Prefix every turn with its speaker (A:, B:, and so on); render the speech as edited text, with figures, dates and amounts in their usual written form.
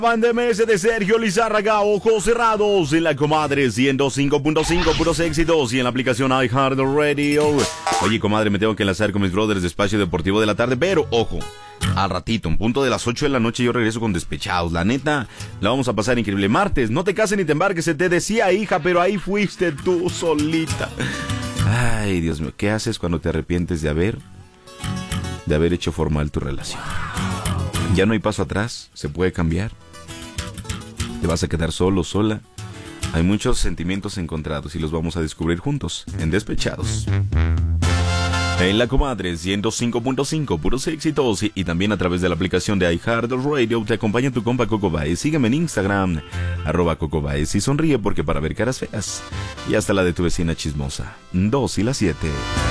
A: Pandemia de Sergio Lizárraga, ojos cerrados en la comadre 105.5, puros éxitos y en la aplicación iHeartRadio. Oye, comadre, me tengo que enlazar con mis brothers de Espacio Deportivo de la Tarde, pero ojo, al ratito, en punto de las 8 de la noche yo regreso con Despechados. La neta, la vamos a pasar increíble. Martes, no te cases ni te embarques, se te decía, hija, pero ahí fuiste tú solita. Ay, Dios mío, ¿qué haces cuando te arrepientes de haber hecho formal tu relación? Ya no hay paso atrás, se puede cambiar. Te vas a quedar solo, sola. Hay muchos sentimientos encontrados y los vamos a descubrir juntos en Despechados. En la comadre 105.5, puros éxitos y también a través de la aplicación de iHeartRadio te acompaña tu compa Coco Baez. Sígueme en Instagram, @Coco Baez, y sonríe porque para ver caras feas y hasta la de tu vecina chismosa. 2 y las 7.